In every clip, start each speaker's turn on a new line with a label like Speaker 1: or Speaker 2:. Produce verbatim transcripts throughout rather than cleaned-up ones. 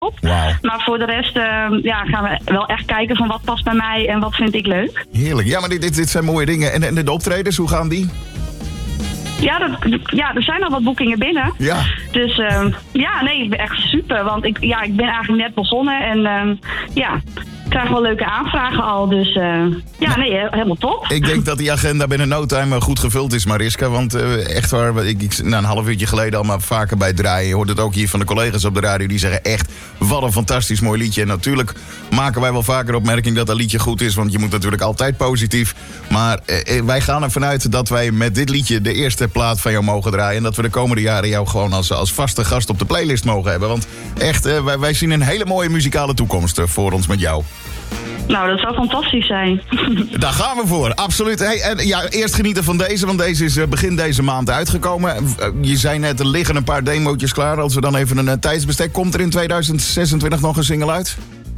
Speaker 1: op.
Speaker 2: Wauw.
Speaker 1: Maar voor de rest uh, ja, gaan we wel echt kijken van wat past bij mij en wat vind ik leuk.
Speaker 2: Heerlijk. Ja, maar dit, dit, dit zijn mooie dingen. En, en de optredens, hoe gaan die?
Speaker 1: Ja, dat, ja, er zijn al wat boekingen binnen.
Speaker 2: Ja.
Speaker 1: Dus uh, ja, nee, echt super. Want ik, ja, ik ben eigenlijk net begonnen en uh, ja, ik krijg wel leuke aanvragen al. Dus uh, ja, nee, helemaal top.
Speaker 2: Ik denk dat die agenda binnen no time goed gevuld is, Mariska. Want uh, echt waar, ik, ik na een half uurtje geleden al maar vaker bij draaien. Je hoort het ook hier van de collega's op de radio. Die zeggen echt, wat een fantastisch mooi liedje. En natuurlijk maken wij wel vaker opmerking dat dat liedje goed is. Want je moet natuurlijk altijd positief. Maar uh, wij gaan ervan uit dat wij met dit liedje de eerste plaat van jou mogen draaien. En dat we de komende jaren jou gewoon als, als vaste gast op de playlist mogen hebben. Want echt, uh, wij, wij zien een hele mooie muzikale toekomst uh, voor ons met jou.
Speaker 1: Nou, dat zou fantastisch zijn.
Speaker 2: Daar gaan we voor, absoluut. Hey, en ja, eerst genieten van deze, want deze is uh, begin deze maand uitgekomen. Uh, je zei net, er liggen een paar demootjes klaar. Als we dan even een uh, tijdsbestek... Komt er in tweeduizend zesentwintig nog een single uit?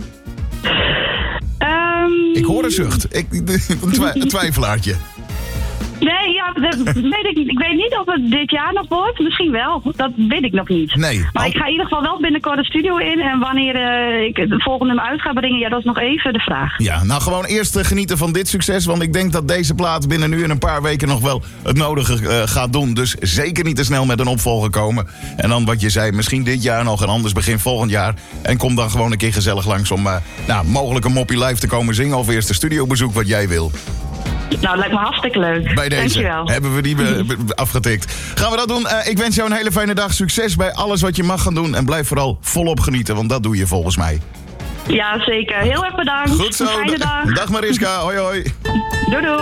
Speaker 1: Um...
Speaker 2: Ik hoor een zucht. Ik, een, twi- een twijfelaartje.
Speaker 1: Nee, ja, dat weet ik niet. Ik weet niet of het dit jaar nog wordt. Misschien wel. Dat weet ik nog niet.
Speaker 2: Nee.
Speaker 1: Maar
Speaker 2: al...
Speaker 1: ik ga in ieder geval wel binnenkort de studio in. En wanneer uh, ik het volgende nummer uit ga brengen, ja, dat is nog even de vraag.
Speaker 2: Ja, nou gewoon eerst uh, genieten van dit succes. Want ik denk dat deze plaat binnen nu en een paar weken nog wel het nodige uh, gaat doen. Dus zeker niet te snel met een opvolger komen. En dan wat je zei, misschien dit jaar nog en anders begin volgend jaar. En kom dan gewoon een keer gezellig langs om uh, nou, mogelijk een moppie live te komen zingen. Of eerst een studiobezoek wat jij wil.
Speaker 1: Nou, dat lijkt me hartstikke leuk.
Speaker 2: Bij deze
Speaker 1: Dankjewel.
Speaker 2: Hebben we die be- be- afgetikt. Gaan we dat doen. Uh, ik wens jou een hele fijne dag. Succes bij alles wat je mag gaan doen. En blijf vooral volop genieten, want dat doe je volgens mij.
Speaker 1: Ja, zeker. Heel erg bedankt.
Speaker 2: Goed zo.
Speaker 1: Een fijne dag.
Speaker 2: Dag Mariska. Hoi hoi.
Speaker 1: Doei doei.